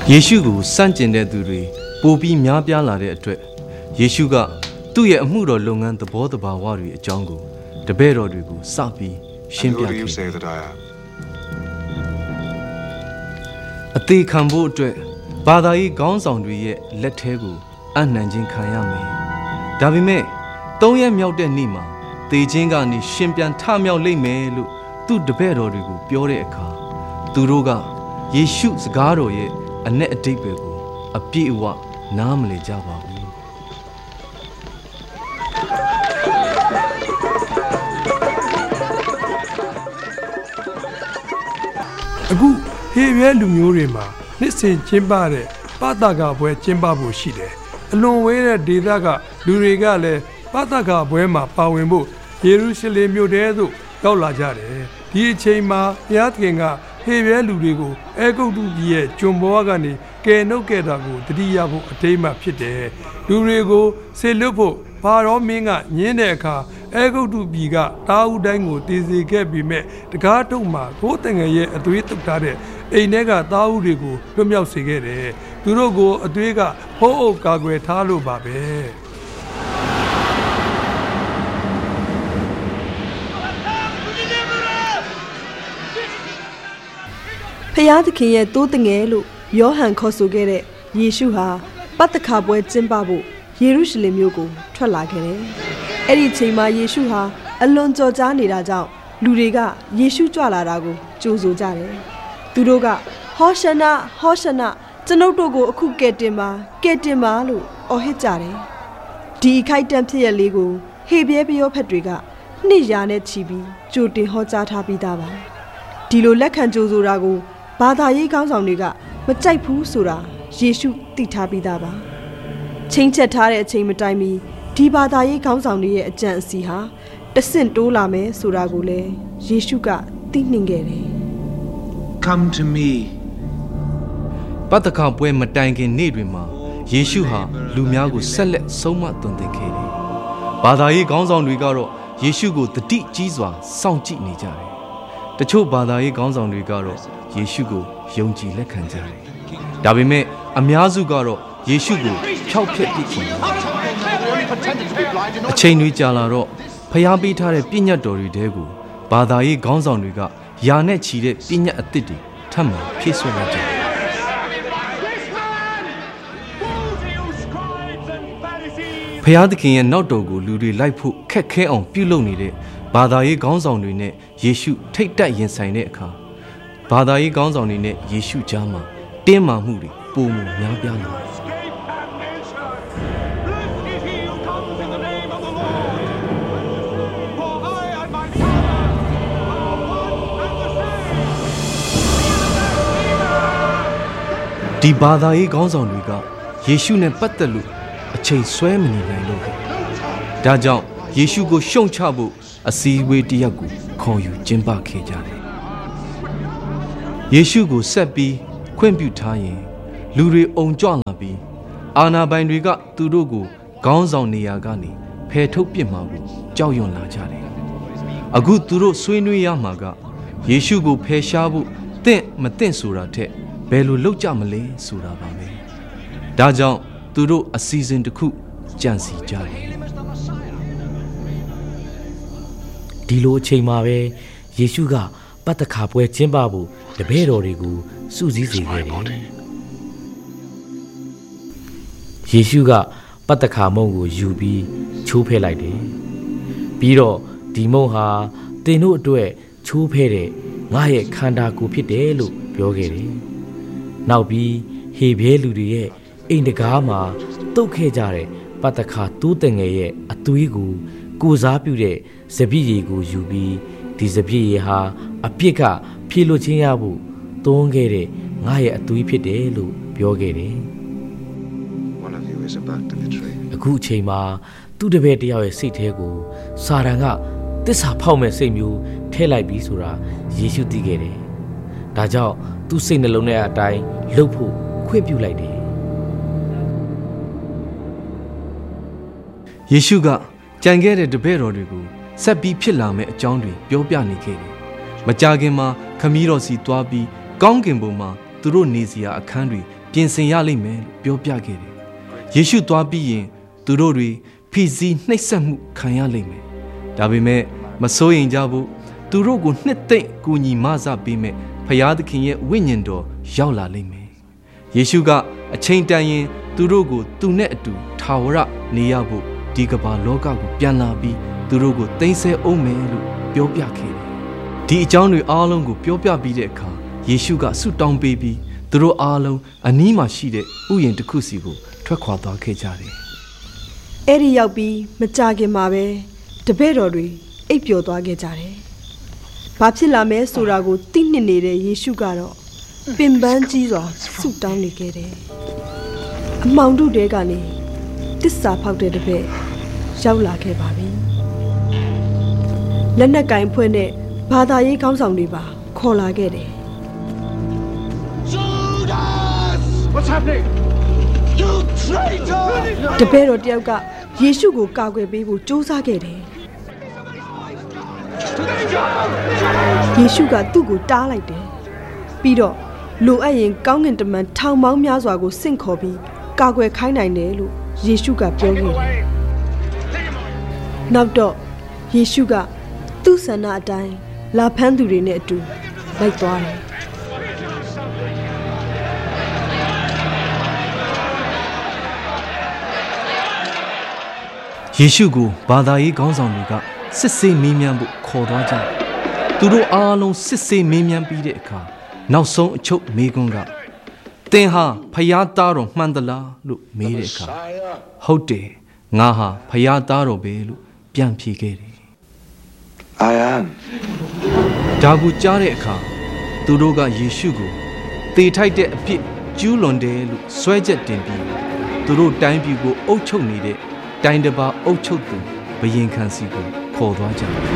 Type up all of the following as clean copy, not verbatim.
ယေရှုကိုစန့်ကျင်တဲ့သူတွေပိုပြီးများပြားလာတဲ့အတွက်ယေရှုကသူ့ရဲ့အမှုတော်လုပ်ငန်းသဘောတဘာဝတွေအကြောင်းကိုတပည့်တော်တွေကိုစပြီးရှင်းပြခဲ့အသေးခံဖို့အတွက်ဘာသာရေးခေါင်းဆောင်တွေရဲ့လက်ထဲကိုအနှံခြင်းခံရမယ်။ဒါပေမဲ့3ရက်မြောက်တဲ့နေ့မှာသေခြင်းကနေရှင်ပြန်ထမြောက်လိမ့်မယ်လို့သူ့တပည့်တော်တွေကိုပြောတဲ့အခါသူတို့ကယေရှုစကားတော်ရဲ့အ내အဓိပ္ပာယ်ကိုအပြည့်အဝနားမလည်ကြပါဘူး။အခုဟေဘရဲလူမျိုးတွေမှာနှစ်စဉ်ကျင်းပတဲ့ပသခါပွဲကျင်းပဖို့ရှိတယ်။အလွန်ဝေးတဲ့ဒေသကလူတွေကလည်းပသခါပွဲမှာပါဝင်ဖို့ယေရုရှလင်မြို့ထဲသို့ရောက်လာကြတယ်။ဒီအချိန်မှာဘုရားသခင်ကဟေဘရဲလူတွေကိုအဲဂုတ္တုပြည်ရဲ့ကျွန်ဘဝကနေကယ်နှုတ်ခဲ့တာကိုတတိယဖို့အထိမ်းအမှတ်ဖြစ်တယ်။လူတွေကိုဆေလွတ်ဖို့ဘာရောမင်းကညင်းတဲ့အခါအဲဂုတ္တုပြည်ကတာဦးတိုင်းကိုတည်စေခဲ့ပြီးမဲ့တကားထုပ်မှာကိုယ်တငယ်ရဲ့အသွေးတုပ်ထားတဲ့အိမ်ထဲကတာဦးတွေကိုလွတ်မြောက်စေခဲ့တယ်။သူတို့ကိုအသွေးကဟိုးအုပ်ကာကွယ်ထားလို့ပါပဲ။ဖျားသခင်ရဲ့တိုးတငယ်လို့ယောဟန်ခေါ်ဆိုခဲ့တဲ့ယေရှုဟာပသခါပွဲကျင်းပဖို့ယေရုရှလင်မြို့ကိုထွက်လာခဲ့တယ်။အဲ့ဒီအချိန်မှာယေရှုဟာအလွန်ကြော်ကြားနေတာကြောင့်လူတွေကယေရှုကြွလာတာကိုကြိုဆိုကြတယ်။သူတို့ကဟောရှနာဟောရှနာကျွန်ုပ်တို့ကိုအခုကယ်တင်ပါလို့အော်ဟစ်ကြတယ်။ဒီခိုက်တန့်ဖြစ်ရလေးကိုဟေဘရဲပယောဖက်တွေကနှစ်ရာနဲ့ချီပြီးကြိုတင်ဟောကြားထားပြီးသားပါ။ဒီလိုလက်ခံကြိုဆိုတာကိုဘာသာရေးခေါင်းဆောင်တွေကမကြိုက်ဘူးဆိုတာယေရှုသိထားပြီးသားပါချိန်ချက်ထားတဲ့အချိန်မတိုင်မီဒီဘာသာရေးခေါင်းဆောင်တွေရဲ့အကြံအစီဟာတဆင့်တိုးလာမယ်ဆိုတာကိုလည်းယေရှုကသိနှင်ခဲ့တယ် Come to me ပသခါပွဲမတိုင်ခင်နေ့တွေမှာယေရှုဟာလူများကိုဆက်လက်ဆုံးမသွန်သင်ခဲ့တယ်ဘာသာရေးခေါင်းဆောင်တွေကတော့ယေရှုကိုတတိကြီးစွာစောင့်ကြည့်နေကြတယ်တချို့ဘာသာရေးခေါင်းဆောင်တွေကတော့ယေရှုကိုယုံကြည်လက်ခံကြတယ်။ဒါပေမဲ့အများစုကတော့ယေရှုကိုဖျောက်ဖျက်ပစ်ချင်တယ်။အချိန်တွေကြာလာတော့ဖျားပေးထားတဲ့ပြည့်ညတ်တော်တွေတဲကိုဘာသာရေးခေါင်းဆောင်တွေကယာနဲ့ချီတဲ့ပြည့်ညတ်အသစ်တွေထပ်မံဖြည့်ဆွတ်လိုက်ကြတယ်။ဖျားသခင်ရဲ့နောက်တော်ကိုလူတွေလိုက်ဖို့ခက်ခဲအောင်ပြုလုပ်နေတဲ့ဘာသာရေးခေါင်းဆောင်တွေနဲ့ယေရှုထိတ်တက်ရင်ဆိုင်တဲ့အခါဘာသာရေးခေါင်းဆောင်တွေနဲ့ယေရှုကြားမှာတင်းမာမှုတွေပိုမိုများပြားလာတယ်ဒီဘာသာရေးခေါင်းဆောင်တွေကယေရှုနဲ့ပတ်သက်လို့အချိန်ဆွဲမနေနိုင်လို့ဒါကြောင့်ယေရှုကိုရှုံချဖို့အစည်းအဝေးတစ်ရပ်ကိုခေါ်ယူကျင်းပခဲ့ကြတယ်ယေရှုကိုဆက်ပြီးခွင့်ပြုထားရင်လူတွေအုံကြွလာပြီးအာဏာပိုင်တွေကသူတို့ကိုခေါင်းဆောင်နေရာကနေဖယ်ထုတ်ပစ်မှာကိုကြောက်ရွံ့လာကြတယ်အခုသူတို့ဆွေးနွေးရမှာကယေရှုကိုဖယ်ရှားဖို့တင့်မတင့်ဆိုတာထက်ဘယ်လိုလုပ်ကြမလဲဆိုတာပါပဲဒါကြောင့်သူတို့အစီအစဉ်တစ်ခုကြံစီကြတယ်ဒီလိုအချိန်မှာပဲယေရှုကပသခါပွဲကျင်းပဖို့တပည့်တော်တွေကိုစုစည်းစေခဲ့တယ်ယေရှုကပသခါမုန့်ကိုယူပြီးချိုးဖဲ့လိုက်တယ်ပြီးတော့ဒီမုန့်ဟာသင်တို့အတွက်ချိုးဖဲ့တဲ့ငါရဲ့ခန္ဓာကိုယ်ဖြစ်တယ်လို့ပြောခဲ့တယ်နောက်ပြီးဟေဘရဲလူတွေရဲ့အိမ်တကားမှာတုတ်ခဲ့ကြတဲ့ပသခါတိုးတငယ်ရဲ့အသွေးကိုစားပြုတဲ့စပည့်ရည်ကိုယူပြီးဒီစပည့်ရည်ဟာအပြစ်ကဖြေလွတ်ခြင်းရဖို့သွန်းခဲ့တဲ့ငါရဲ့အသွေးဖြစ်တယ်လို့ပြောခဲ့တယ်အခုအချိန်မှာသူ့တပည့်တယောက်ရဲ့စိတ်ထဲကိုစာတန်ကသစ္စာဖောက်မဲ့စိတ်မျိုးထည့်လိုက်ပြီးဆိုတာယေရှုသိခဲ့တယ်ဒါကြောင့်သူ့စိတ်နှလုံးထဲအတိုင်းလှုပ်ဖို့ခွင့်ပြုလိုက်တယ်ယေရှုကကြံခဲ့တဲ့တပည့်တော်တွေကိုဆက်ပြီးဖြစ်လာမယ့်အကြောင်းတွေပြောပြနေခဲ့တယ်။မကြာခင်မှာခမည်းတော်စီသွားပြီးကောင်းကင်ဘုံမှာသူတို့နေစရာအခန်းတွေပြင်ဆင်ရလိမ့်မယ်လို့ပြောပြခဲ့တယ်ယေရှုသွားပြီးရင်သူတို့တွေဖိစီးနှိပ်စက်မှုခံရလိမ့်မယ်ဒါပေမဲ့မစိုးရင်ကြဘူးသူတို့ကိုနှစ်သိမ့်ကူညီမဆပေးမယ်ဖျားသခင်ရဲ့ဝိညာဉ်တော်ရောက်လာလိမ့်မယ်ယေရှုကအချိန်တန်ရင်သူတို့ကိုသူနဲ့အတူထာဝရနေရဖို့ဒီကမ္ဘာလောကကိုပြန်လာပြီးသူတို့ကိုသိမ်းဆည်းအောင်မယ်လို့ပြောပြခဲ့တယ်ဒီအကြောင်းတွေအားလုံးကိုပြောပြပြီးတဲ့အခါယေရှုကဆုတောင်းပေးပြီးသူတို့အားလုံးအနီးမှာရှိတဲ့ဥယျာဉ်တစ်ခုစီကိုထွက်ခွာသွားခဲ့ကြတယ်အဲ့ဒီရောက်ပြီးမကြခင်မှာပဲတပည့်တော်တွေအိပ်ပျော်သွားခဲ့ကြတယ်ဘာဖြစ်လာမဲဆိုတာကိုသိနှစ်နေတဲ့ယေရှုကတော့ပင်ပန်းကြီးစွာဆုတောင်းနေခဲ့တယ်အမောင်တို့တဲကနေတစ္ဆာဖောက်တဲ့တပည့်ရောက်လာခဲ့ပါပြီလက်နက်ကင်ဖွဲ့နဲ့ဘာသာရေးခေါင်းဆောင်တွေပါခေါ်လာခဲ့တယ် What's happening? You traitor! တပည့်တော်တယောက်ကယေရှုကိုကာကွယ်ပေးဖို့ကြိုးစားခဲ့တယ်ယေရှုကသူ့ကိုတားလိုက်တယ်ပြီးတော့လိုအပ်ရင်ကောင်းကင်တမန်ထောင်ပေါင်းများစွာကိုဆင့်ခေါ်ပြီးကာကွယ်ခိုင်းနိုင်တယ်လို့ယေရှုကပြောခဲ့တယ်နောက်တော့ယေရှုကသူ့ဆန္ဒအတိုင်းလာဖမ်းသူတွေနဲ့အတူလိုက်သွားတယ်ယေရှုကိုဘာသာရေးခေါင်းဆောင်တွေကစစ်ဆေးမေးမြန်းဖို့ခေါ်သွားကြတယ်။သူတို့အားလုံးစစ်ဆေးမေးမြန်းပြီးတဲ့အခါနောက်ဆုံးအချုပ်မေးခွန်းကသင်ဟာဖယားသားတော်မှန်သလားလို့မေးတဲ့အခါဟုတ်တယ်ငါဟာဖယားသားတော်ပဲလို့ပြန်ဖြေခဲ့တယ်။ I am ဒါကိုကြားတဲ့အခါသူတို့ကယေရှုကိုသေထိုက်တဲ့အဖြစ်ကျူးလွန်တယ်လို့ဆွဲချက်တင်ပြီးသူတို့တိုင်းပြည်ကိုအုပ်ချုပ်နေတဲ့တိုင်းတစ်ပါးအုပ်ချုပ်သူဘယင်ခံစီကိုခေါ်သွားကြတယ်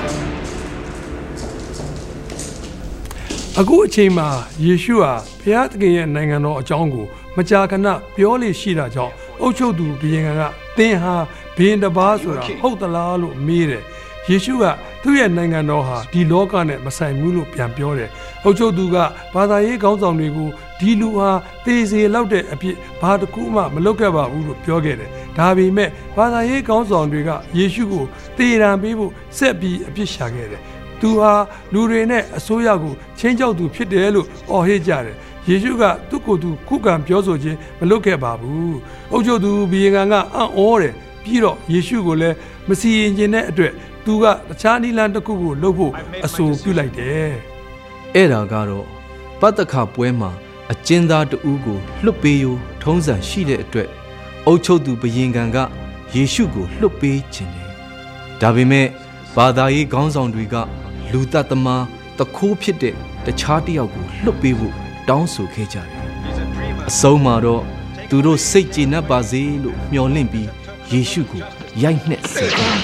အခုအချိန်မှာယေရှုဟာဘုရားသခင်ရဲ့နိုင်ငံတော်အကြောင်းကိုမကြာခဏပြောလေရှိတာကြောင့်အုပ်ချုပ်သူဘယင်ခံကသင်ဟာဘယင်တစ်ပါးဆိုတာဟုတ်သလားလို့မေးတယ်ယေရှုကသူ့ရဲ့နိုင်ငံတော်ဟာဒီလောကနဲ့မဆိုင်ဘူးလို့ပြန်ပြောတယ်အုပ်ချုပ်သူကဘာသာရေးခေါင်းဆောင်တွေကိုဒီလူဟာသေစေလောက်တဲ့အဖြစ်ဘာတစ်ခုမှမလုပ်ခဲ့ပါဘူးလို့ပြောခဲ့တယ်ဒါပေမဲ့ဘာသာရေးခေါင်းဆောင်တွေကယေရှုကိုသေရန်ပေးဖို့ဆက်ပြီးအပြစ်ရှာခဲ့တယ်သူဟာလူတွေနဲ့အစိုးရကိုချင်းချောက်သူဖြစ်တယ်လို့အော်ဟစ်ကြတယ်ယေရှုကသူ့ကိုယ်သူခုခံပြောဆိုခြင်းမလုပ်ခဲ့ပါဘူးအုပ်ချုပ်သူဘီယံကအံ့ဩတယ်ပြီးတော့ယေရှုကိုလည်းမစီရင်ခြင်းတဲ့အတွက်သူကတခြားနိလန်တစ်ခုကိုလှုပ်ဖို့အဆိုပြုလိုက်တယ်အဲ့ဒါကတော့ပတ္တခပွဲမှာအကျဉ်းသားတဦးကိုလွတ်ပေးရိုးထုံးစံရှိတဲ့အတွက်အုပ်ချုပ်သူဘယင်ခံကယေရှုကိုလွတ်ပေးခြင်းတယ်ဒါပေမဲ့ဘာသာရေးခေါင်းဆောင်တွေကလူသတ်သမားတခိုးဖြစ်တဲ့တခြားတစ်ယောက်ကိုလွတ်ပေးဖို့တောင်းဆိုခဲ့ကြတယ်အဆုံးမှာတော့သူတို့စိတ်ကျေနပ်ပါစေလို့မျှော်လင့်ပြီးယေရှုကိုရိုက်နှက်စေတယ်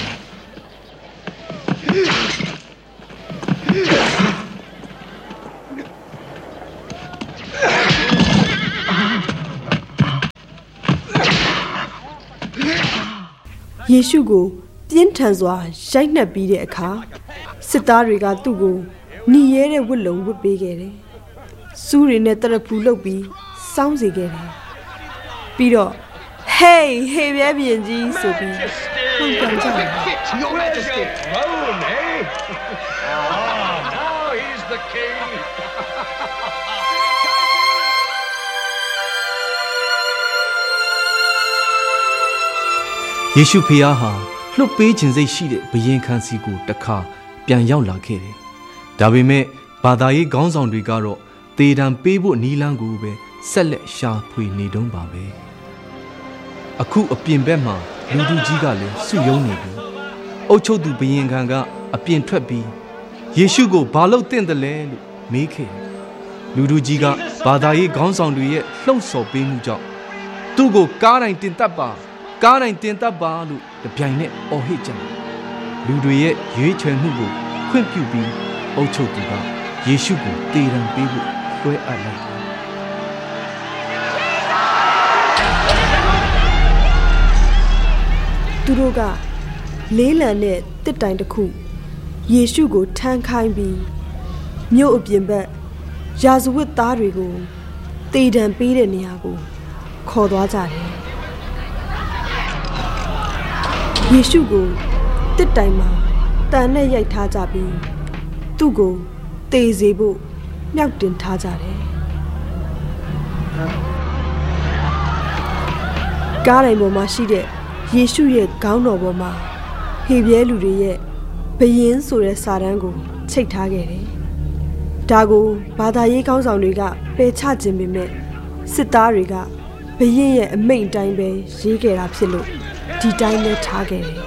ယေရှုကိုပြင်းထန်စွာရိုက်နှက်ပြီးတဲ့အခါစစ်သားတွေကသူ့ကိုหนีရဲတဲ့ဝတ်လုံဝတ်ပေးခဲ့တယ်။စူးတွေနဲ့တရဖူလုပ်ပြီးစောင်းစေခဲ့တယ်။ပြီးတော့ Hey ဟေးပြဲပြင်ကြီးဆိုပြီးဟန်ကန်ကြတယ်။ Your Majesty. Rome, eh? Now he's the king. ယေရှုဖျားဟာလွတ်ပေးခြင်းစိတ်ရှိတဲ့ဘယင်ခံစီကိုတစ်ခါပြန်ရောက်လာခဲ့တယ်။ဒါပေမဲ့ဘာသာရေးခေါင်းဆောင်တွေကတော့သေတံပေးဖို့နီလန်းကိုပဲဆက်လက်ရှာဖွေနေတုန်းပါပဲ။အခုအပြင်ဘက်မှာလူသူကြီးကလည်းစုယုံနေပြီ။အုတ်ချုပ်သူဘယင်ခံကအပြင်ထွက်ပြီးယေရှုကိုဘာလို့တင့်တယ်လဲလို့မေးခဲ့တယ်။လူသူကြီးကဘာသာရေးခေါင်းဆောင်တွေရဲ့လှုံ့ဆော်ပေးမှုကြောင့်သူ့ကိုကားတိုင်းတင်တတ်ပါကားတိုင်းတင်တတ်ပါလို့တပြိုင်နက်အော်ဟစ်ကြတယ်လူတွေရဲ့ရွေးချယ်မှုကိုခွင့်ပြုပြီးအုပ်ချုပ်သူကယေရှုကိုသေတံပေးဖို့လွှဲအပ်လိုက်တယ်သူတို့ကလေးလံနဲ့တစ်တိုင်တစ်ခုယေရှုကိုထမ်းခိုင်းပြီးမြို့အပြင်ဘက်ရာဇဝတ်သားတွေကိုတေတံပေးတဲ့နေရာကိုခေါ်သွားကြတယ်ယေရှုကိုတစ်တိုင်မှာတန်နဲ့ရိုက်ထားကြပြီးသူ့ကိုတေစေဖို့မြောက်တင်ထားကြတယ်ကားတိုင်ပေါ်မှာရှိတဲ့ယေရှုရဲ့ခေါင်းတော်ပေါ်မှာဟေပြဲလူတွေရဲ့ဘယင်းဆိုတဲ့စာတန်းကိုချိတ်ထားခဲ့တယ်ဒါကိုဘာသာရေးခေါင်းဆောင်တွေကပယ်ချခြင်းပေမဲ့စစ်သားတွေကဘယင်းရဲ့အမိန့်တိုင်းပဲရေးခဲ့တာဖြစ်လို့ဒီတိုင်းနဲ့ထားခဲ့တယ်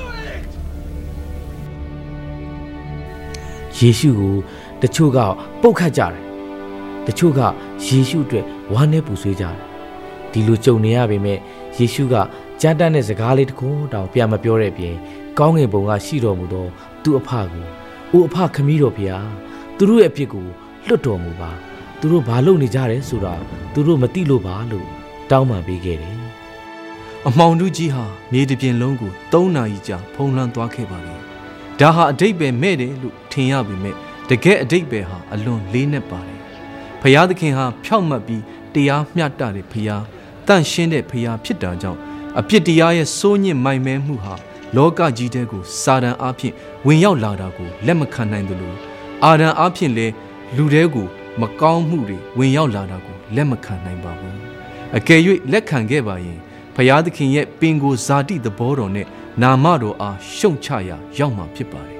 ယေရှုကိုတချို့ကပုတ်ခတ်ကြတယ်တချို့ကယေရှုအတွက်ဝမ်းနည်းပူဆွေးကြတယ်ဒီလိုကြုံနေရပေမဲ့ယေရှုကကြမ်းတမ်းတဲ့စကားလေးတစ်ခုတောင်ပြန်မပြောတဲ့အပြင်ကောင်းငင်ဘုံကရှိတော်မူသောသူ့အဖကိုအိုအဖခမည်းတော်ဖေဟာသူတို့ရဲ့အပြစ်ကိုလွတ်တော်မူပါသူတို့ဘာလုပ်နေကြတယ်ဆိုတာသူတို့မသိလို့ပါလို့တောင်းပန်ပေးခဲ့တယ်အမှောင်တူးကြီးဟာမြေတစ်ပြင်လုံးကို3 နာရီကြာဖုံးလွှမ်းသွားခဲ့ပါလေဒါဟာအတိတ်ပဲမဲ့တယ်လို့ထင်ရပေမဲ့တကယ်အတိတ်ပဲဟာအလွန်လေးနက်ပါတယ်ဖယားသခင်ဟာဖြောင့်မတ်ပြီးတရားမျှတတဲ့ဖယားတန့်ရှင်းတဲ့ဖယားဖြစ်တာကြောင့်အပြစ်တရားရဲ့စိုးညစ်မိုင်မဲမှုဟာလောကကြီးတဲကိုစာတန်အားဖြင့်ဝင်ရောက်လာတာကိုလက်မခံနိုင်သလိုအာဒံအားဖြင့်လည်းလူတဲကိုမကောင်းမှုတွေဝင်ရောက်လာတာကိုလက်မခံနိုင်ပါဘူးအကယ်၍လက်ခံခဲ့ပါရင်ဖယားသခင်ရဲ့ပင်ကိုဇာတိသဘောတော်နဲ့နာမတော်အားရှုံချရာရောက်မှာဖြစ်ပါတယ်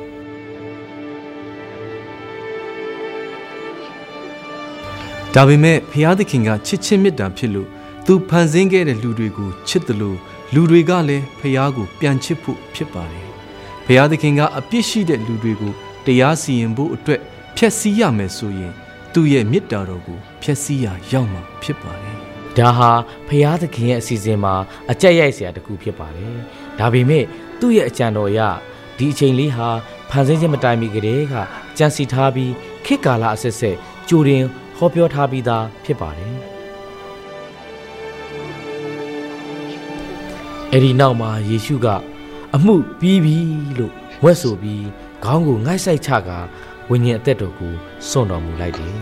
ဒါပေမဲ့ဖယားသခင်ကချစ်ချင်းမေတ္တာဖြစ်လို့သူဖန်ဆင်းခဲ့တဲ့လူတွေကိုချစ်တယ်လို့လူတွေကလည်းဖယားကိုပြန်ချစ်ဖို့ဖြစ်ပါတယ်ဖယားသခင်ကအပြစ်ရှိတဲ့လူတွေကိုတရားစီရင်ဖို့အတွက်ဖျက်ဆီးရမယ်ဆိုရင်သူ့ရဲ့မေတ္တာတော်ကိုဖျက်ဆီးရာရောက်မှာဖြစ်ပါတယ်ဒါဟာဖယားသခင်ရဲ့အစီအစဉ်မှာအကြက်ရိုက်စရာတစ်ခုဖြစ်ပါတယ်ဒါပေမဲ့သူ့ရဲ့အကြံတော်အရဒီအချိန်လေးဟာဖန်ဆင်းခြင်းမတိုင်မီကတည်းကကြံစီထားပြီးခေတ်ကာလအဆက်ဆက်ကြိုတင်ဟောပြောထားပြီးသားဖြစ်ပါတယ်အဲ့ဒီနောက်မှာယေရှုကအမှုပြီးပြီလို့ဝက်ဆိုပြီးခေါင်းကိုငိုက်ဆိုင်ချကဝိညာဉ်အသက်တော်ကိုစွန့်တော်မူလိုက်တယ်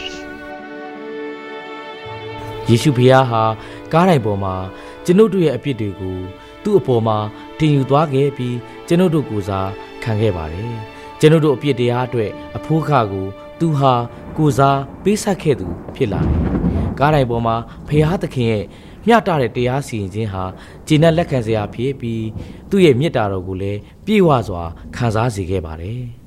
ယေရှုဖခင်ဟာကားတိုင်ပေါ်မှာကျွန်ုပ်တို့ရဲ့အပြစ်တွေကိုသူ့အပေါ်မှာတင်ယူသွားခဲ့ပြီးကျွန်ုပ်တို့ကိုစားခံခဲ့ပါတယ်ကျွန်ုပ်တို့အပြစ်တရားအတွက်အဖိုးခကိုသူဟာကိုစားပေးဆက်ခဲ့သူဖြစ်လာတယ်ကားတိုင်ပေါ်မှာဖခင်သခင်ရဲ့မျှတတဲ့တရားစီရင်ခြင်းဟာကျေနပ်လက်ခံစရာဖြစ်ပြီးသူ့ရဲ့မေတ္တာတော်ကိုလည်းပြည့်ဝစွာခံစားစေခဲ့ပါတယ်